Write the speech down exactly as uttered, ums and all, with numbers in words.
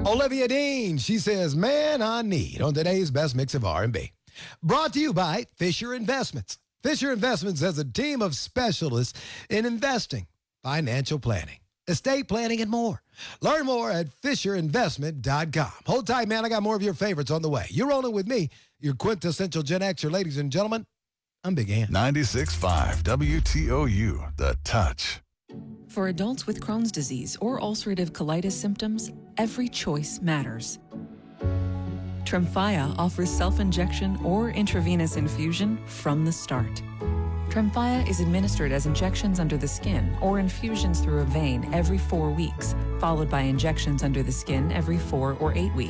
Olivia Dean, she says, man, I need on today's best mix of R and B. Brought to you by Fisher Investments. Fisher Investments has a team of specialists in investing, financial planning, estate planning, and more. Learn more at fisher investment dot com. Hold tight, man. I got more of your favorites on the way. You're rolling with me, your quintessential Gen Xer, ladies and gentlemen. I'm Big Ant. ninety-six point five W T O U, The Touch. For adults with Crohn's disease or ulcerative colitis symptoms, every choice matters. Tremfya offers self-injection or intravenous infusion from the start. Tremfya is administered as injections under the skin or infusions through a vein every four weeks, followed by injections under the skin every four or eight weeks.